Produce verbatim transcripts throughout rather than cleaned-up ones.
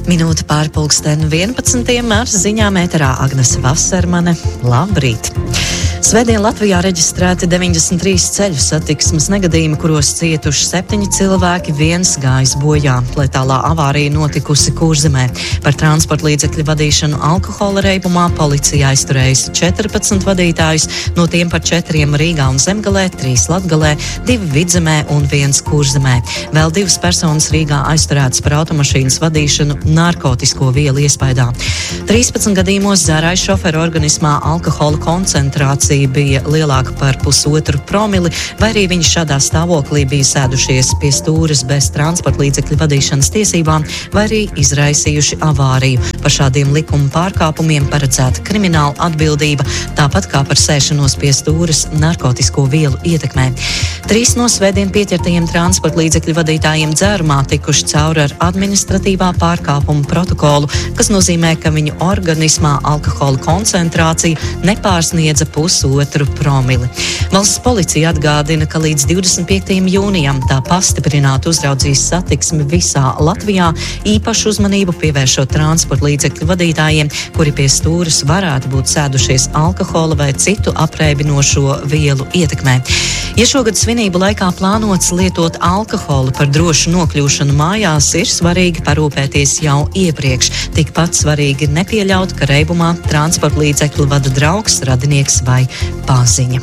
Minūte pār pulksteni vienpadsmitiem ar ziņām ēterā Agnese Vasermane. Labrīt! Svētdien Latvijā reģistrēti deviņdesmit trīs ceļu satiksmes negadījumi, kuros cietuši septiņi cilvēki, viens gājis bojā. Letālā avārija notikusi Kurzemē. Par transporta līdzekļu vadīšanu alkohola reibumā policija aizturējusi četrpadsmit vadītājus, no tiem par četriem Rīgā un Zemgalē, trīs Latgalē, divi Vidzemē un viens Kurzemē. Vēl divas personas Rīgā aizturētas par automašīnas vadīšanu narkotisko vielu iespaidā. trīspadsmit gadījumos dzērāja šoferu organismā alkohola koncentrācija bija lielāka par pusotru promili, vai arī viņi šādā stāvoklī bija sēdušies pie stūres bez transporta līdzekļu vadīšanas tiesībām, vai arī izraisījuši avāriju. Par šādiem likuma pārkāpumiem paredzēta krimināla atbildība, tāpat kā par sēšanos pie stūres narkotisko vielu ietekmē. Trīs no svētdien pieķertajiem transporta līdzekļu vadītājiem dzērumā tikuši cauri ar administratīvā pārkāpuma protokolu, kas nozīmē, ka viņu organismā alkohola koncentrācija nepārsniedza pusotru promili. Valsts policija atgādina, ka līdz divdesmit piektajam jūnijam tā pastiprināti uzraudzīs satiksmi visā Latvijā, īpašu uzmanību pievēršot transporta līdzekļu vadītājiem, kuri pie stūres varētu būt sēdušies alkohola vai citu apreibinošo vielu ietekmē. Ja šogad svinību laikā plānots lietot alkoholu par drošu nokļūšanu mājās, ir svarīgi parūpēties jau iepriekš. Tikpat svarīgi ir nepieļaut, ka reibumā transporta līdzekļu vada draugs, radinieks vai paziņa.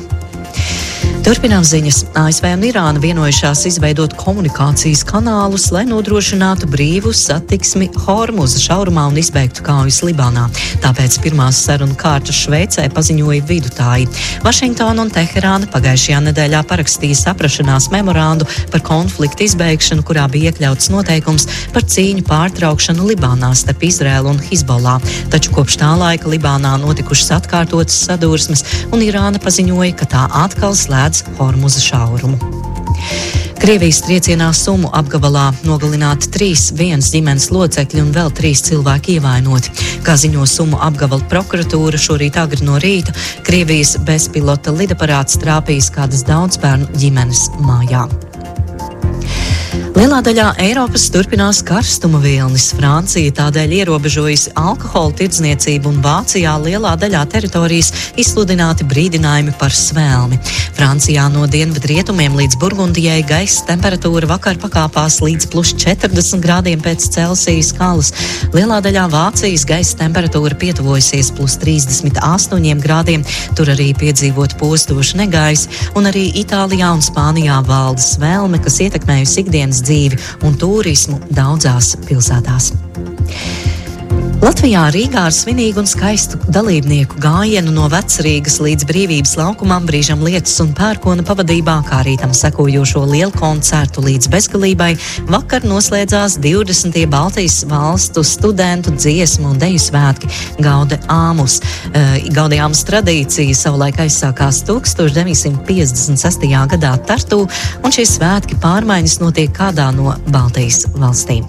Turpinām ziņas. A S V un Irāna vienojušās izveidot komunikācijas kanālus, lai nodrošinātu brīvu satiksmi Hormuza šaurumā un izbeigtu kaujas Libānā. Tāpēc pirmās sarunu kārtas Šveicē paziņoja vidutāji. Vašingtona un Teherāna pagājušajā nedēļā parakstīja saprašanās memorandu par konfliktu izbeigšanu, kurā bija iekļauts noteikums par cīņu pārtraukšanu Libānā starp Izraēlu un Hizbollah. Taču kopš tā laika Libānā notikušas atkārtotas sadursmes, un Irāna paziņoja, ka tā atkal slēdz Hormuza šaurumu. Krievijas triecienā Sumu apgabalā nogalināti trīs vienas ģimenes locekļi un vēl trīs cilvēki ievainoti. Kā ziņo Sumu apgabala prokuratūra, šorīt agri no rīta Krievijas bezpilota lidaparāts trāpījis kādas daudzbērnu ģimenes mājā. Lielā daļā Eiropas turpinās karstuma vilnis. Francija tādēļ ierobežojusi alkohola tirdzniecību un Vācijā lielā daļā teritorijas izsludināti brīdinājumi par svēlmi. Francijā no dienvidrietumiem līdz Burgundijai gaisa temperatūra vakar pakāpās līdz plus četrdesmit grādiem pēc Celsija skalas. Lielā daļā Vācijas gaisa temperatūra pietuvojusies plus trīsdesmit astoņiem grādiem, tur arī piedzīvot postošu negaisi, un arī Itālijā un Spānijā valda svēlme, kas ietekmējusi ikdienas dzīvi un turismu daudzās pilsētās. Latvijā Rīgā ar svinīgu un skaistu dalībnieku gājienu no Vecrīgas līdz Brīvības laukumam, brīžam Lietus un Pērkona pavadībā, kā arī tam sekojošo lielu koncertu līdz bezgalībai, vakar noslēdzās divdesmitie Baltijas valstu studentu dziesmu un deju svētki Gaude Āmus. E, Gaude Āmus tradīcija savulaik aizsākās tūkstoš deviņsimt piecdesmit sestajā gadā Tartu, un šie svētki pārmaiņas notiek kādā no Baltijas valstīm.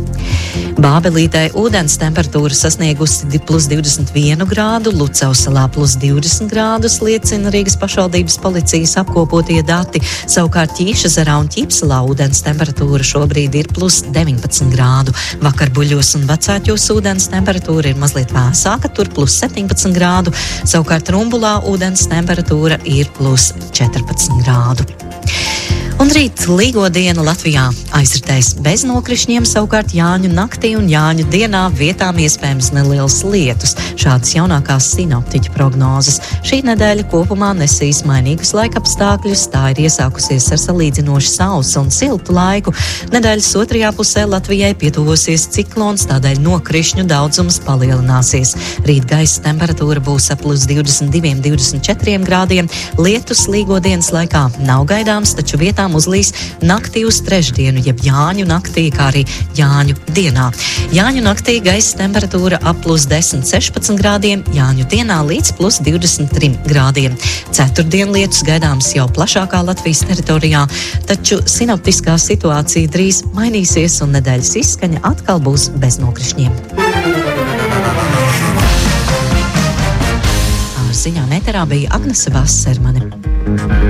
Bābelītē ūdens temperatūra sasniegusi plus divdesmit vienu grādu, Lucavas salā plus divdesmit grādus, liecina Rīgas pašvaldības policijas apkopotie dati. Savukārt Ķīšezerā un Ķīpsalā ūdens temperatūra šobrīd ir plus deviņpadsmit grādu. Vakar Buļļos un Vecāķos ūdens temperatūra ir mazliet vēsāka, tur plus septiņpadsmit grādu. Savukārt Rumbulā ūdens temperatūra ir plus četrpadsmit grādu. Un rīt līgo dienu Latvijā aizritēs bez nokrišņiem, savukārt Jāņu naktī un Jāņu dienā vietām iespējams nelielas lietus. Šādas jaunākās sinoptiķu prognozes. Šī nedēļa kopumā nesīs mainīgus laikapstākļus, tā ir iesākusies ar salīdzinoši sausu un siltu laiku. Nedēļas otrajā pusē Latvijai pietuvosies ciklons, tādēļ nokrišņu daudzums palielināsies. Rīt gaisa temperatūra būs ap plus divdesmit diviem līdz divdesmit četriem grādiem. Lietus līgo dienas laikā nav gaidāms, taču vietām uzlīs naktī uz trešdienu, jeb Jāņu naktī, kā arī Jāņu dienā. Jāņu naktī gaisa temperatūra ap plus desmit sešpadsmit grādiem, Jāņu dienā līdz plus divdesmit trim grādiem. Ceturtdien lietus gaidāms jau plašākā Latvijas teritorijā, taču sinoptiskā situācija drīz mainīsies un nedēļas izskaņa atkal būs bez nokrišņiem. Ar ziņām ēterā bija Agnese Vasermane.